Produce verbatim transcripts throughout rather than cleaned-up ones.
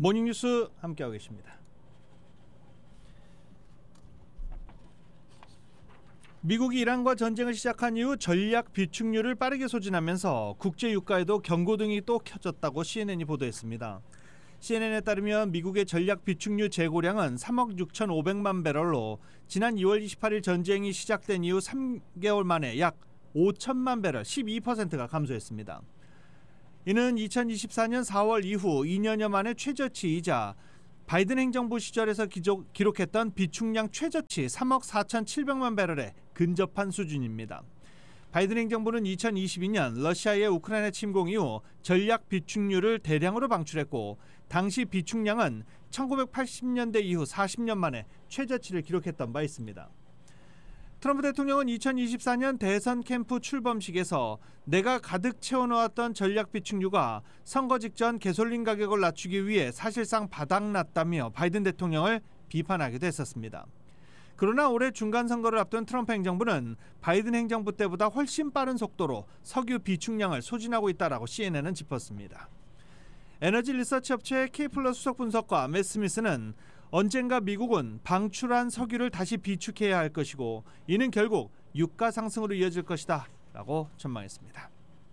모닝뉴스 함께하고 계십니다. 미국이 이란과 전쟁을 시작한 이후 전략 비축유를 빠르게 소진하면서 국제 유가에도 경고등이 또 켜졌다고 씨엔엔이 보도했습니다. 씨엔엔에 따르면 미국의 전략 비축유 재고량은 삼억 육천오백만 배럴로 지난 이월 이십팔일 전쟁이 시작된 이후 삼 개월 만에 약 오천만 배럴, 십이 퍼센트가 감소했습니다. 이는 이천이십사년 사월 이후 이 년여 만에 최저치이자 바이든 행정부 시절에서 기록, 기록했던 비축량 최저치 삼억 사천칠백만 배럴에 근접한 수준입니다. 바이든 행정부는 이천이십이년 러시아의 우크라이나 침공 이후 전략 비축유를 대량으로 방출했고 당시 비축량은 천구백팔십년대 이후 사십 년 만에 최저치를 기록했던 바 있습니다. 트럼프 대통령은 이천이십사년 대선 캠프 출범식에서 내가 가득 채워놓았던 전략 비축유가 선거 직전 가솔린 가격을 낮추기 위해 사실상 바닥났다며 바이든 대통령을 비판하기도 했었습니다. 그러나 올해 중간선거를 앞둔 트럼프 행정부는 바이든 행정부 때보다 훨씬 빠른 속도로 석유 비축량을 소진하고 있다라고 씨엔엔은 짚었습니다. 에너지 리서치 업체 K플러스 수석 분석가 맷 스미스는 언젠가 미국은 방출한 석유를 다시 비축해야 할 것이고 이는 결국 유가 상승으로 이어질 것이다 라고 전망했습니다.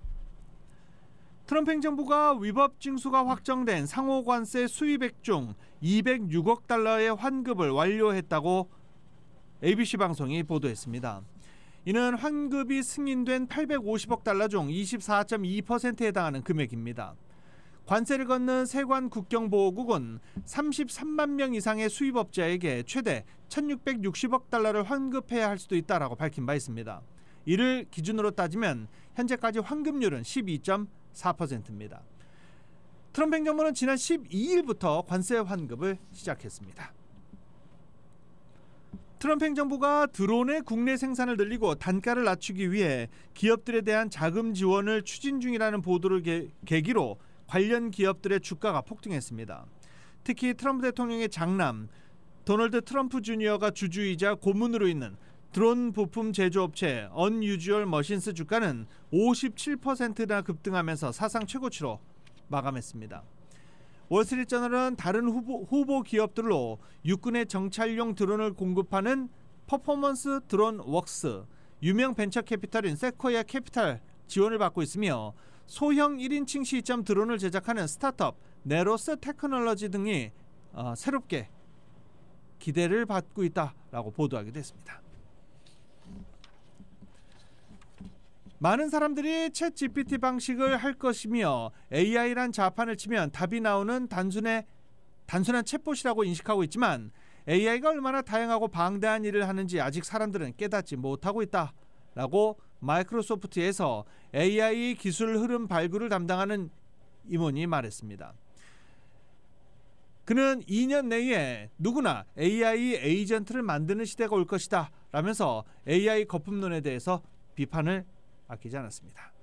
트럼프 행정부가 위법 징수가 확정된 상호관세 수입액 중 이백육억 달러의 환급을 완료했다고 에이비씨 방송이 보도했습니다. 이는 환급이 승인된 팔백오십억 달러 중 이십사 점 이 퍼센트에 해당하는 금액입니다. 관세를 걷는 세관 국경보호국은 삼십삼만 명 이상의 수입업자에게 최대 천육백육십억 달러를 환급해야 할 수도 있다라고 밝힌 바 있습니다. 이를 기준으로 따지면 현재까지 환급률은 십이 점 사 퍼센트입니다. 트럼프 행정부는 지난 십이일부터 관세 환급을 시작했습니다. 트럼프 행정부가 드론의 국내 생산을 늘리고 단가를 낮추기 위해 기업들에 대한 자금 지원을 추진 중이라는 보도를 계, 계기로 관련 기업들의 주가가 폭등했습니다. 특히 트럼프 대통령의 장남 도널드 트럼프 주니어가 주주이자 고문으로 있는 드론 부품 제조업체 언유주얼 머신스 주가는 오십칠 퍼센트나 급등하면서 사상 최고치로 마감했습니다. 월스트리트저널은 다른 후보, 후보 기업들로 육군의 정찰용 드론을 공급하는 퍼포먼스 드론 웍스, 유명 벤처 캐피탈인 세코야 캐피탈 지원을 받고 있으며 소형 일 인칭 시점 드론을 제작하는 스타트업 네로스 테크놀로지 등이 어, 새롭게 기대를 받고 있다라고 보도하기도 했습니다. 많은 사람들이 챗 지피티 방식을 할 것이며 에이아이란 자판을 치면 답이 나오는 단순의, 단순한 챗봇이라고 인식하고 있지만 에이아이가 얼마나 다양하고 방대한 일을 하는지 아직 사람들은 깨닫지 못하고 있다라고 마이크로소프트에서 에이아이 기술 흐름 발굴을 담당하는 임원이 말했습니다. 그는 이 년 내에 누구나 에이아이 에이전트를 만드는 시대가 올 것이다 라면서 에이아이 거품론에 대해서 비판을 아끼지 않았습니다.